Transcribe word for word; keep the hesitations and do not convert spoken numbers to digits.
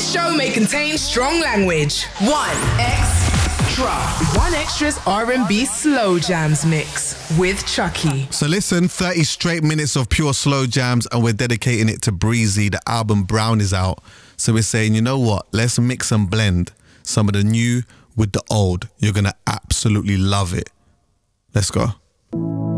This show may contain strong language. One Extra. One Extra's R and B Slow Jams mix with Chucky. So listen, thirty straight minutes of pure slow jams, and we're dedicating it to Breezy. The album Brown is out. So we're saying, you know what? Let's mix and blend some of the new with the old. You're going to absolutely love it. Let's go.